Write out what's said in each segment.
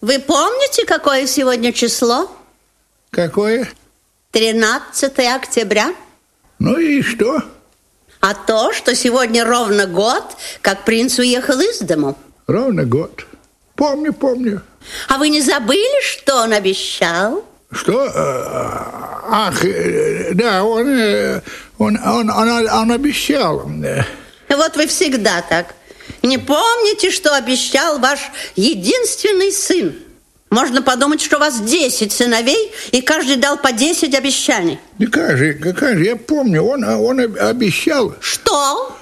Вы помните, какое сегодня число? Какое? 13 октября. Ну и что? А то, что сегодня ровно год, как принц уехал из дому. Ровно год. Помню. А вы не забыли, что он обещал? Что? Да, он обещал. Вот вы всегда так. Не помните, что обещал ваш единственный сын? Можно подумать, что у вас 10 сыновей, и каждый дал по 10 обещаний. Да как же, я помню, он обещал... Что?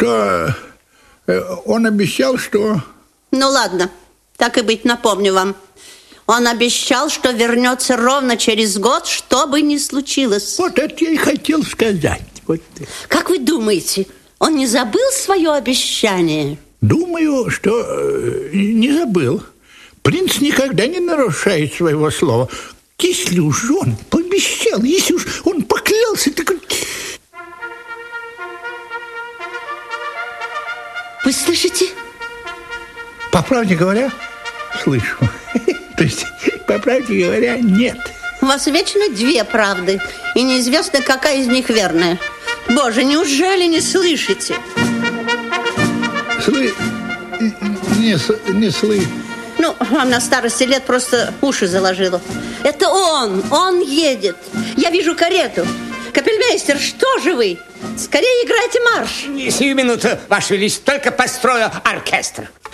Он обещал, что... Ну ладно, так и быть, напомню вам. Он обещал, что вернется ровно через год, что бы ни случилось. Вот это я и хотел сказать. Вот. Как вы думаете, он не забыл свое обещание? Думаю, что не забыл. Принц никогда не нарушает своего слова. Если уж он пообещал, если уж он поклялся, так... Вы слышите? По правде говоря, слышу. То есть, по правде говоря, нет. У вас вечно 2 правды, и неизвестно, какая из них верная. Боже, неужели не слышите? Не слышу. Ну, вам на старости лет просто уши заложило. Это он едет. Я вижу карету. Капельмейстер, что же вы? Скорее играйте марш. Сию минуту, Ваше Величество, только построю оркестр.